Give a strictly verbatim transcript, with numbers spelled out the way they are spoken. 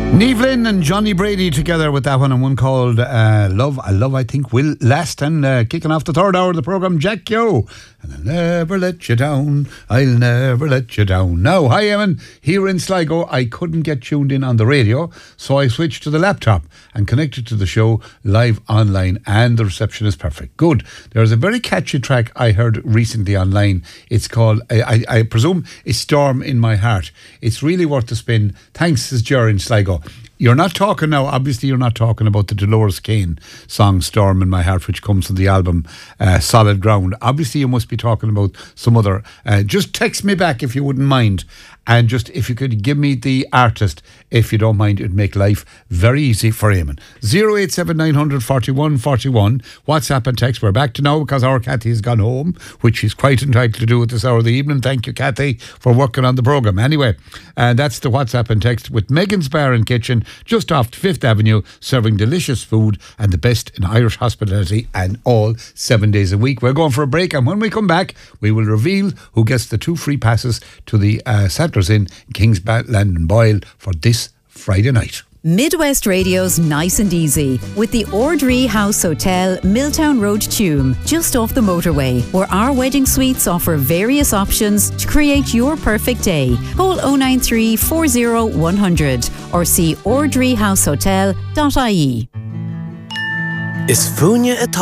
Niamh Lynn and Johnny Brady together with that one, and one called uh, Love, I Love I Think Will Last. And uh, kicking off the third hour of the programme, Jack Yo. And I'll never let you down, I'll never let you down. Now, hi Eamon, here in Sligo, I couldn't get tuned in on the radio, so I switched to the laptop and connected to the show live online, and the reception is perfect. Good. There's a very catchy track I heard recently online. It's called, I, I, I presume, A Storm in My Heart. It's really worth the spin. Thanks, says Jerry in Sligo. You're not talking now, obviously you're not talking about the Dolores Kane song Storm in My Heart, which comes from the album uh, Solid Ground. Obviously you must be talking about some other. Uh, just text me back if you wouldn't mind. And just if you could give me the artist, if you don't mind, it'd make life very easy for Eamon. zero eight seven nine hundred forty-one forty-one, WhatsApp and text. We're back to now because our Kathy has gone home, which she's quite entitled to do at this hour of the evening. Thank you, Kathy, for working on the programme. Anyway, and that's the WhatsApp and text with Megan's Bar and Kitchen, just off Fifth Avenue, serving delicious food and the best in Irish hospitality, and all seven days a week. We're going for a break, and when we come back, we will reveal who gets the two free passes to the uh, Settlers Inn in King's Landing Boyle for this Friday night. Midwest Radio's Nice and Easy with the Ordree House Hotel, Milltown Road, Tuam, just off the motorway, where our wedding suites offer various options to create your perfect day. Call oh nine three, four oh, one hundred or see ordree house hotel dot I E. Is Funya a